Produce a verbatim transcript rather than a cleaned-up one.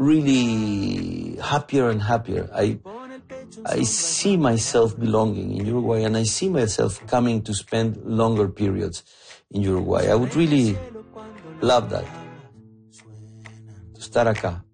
really happier and happier. I I see myself belonging in Uruguay, and I see myself coming to spend longer periods in Uruguay. I would really love that, to estar acá.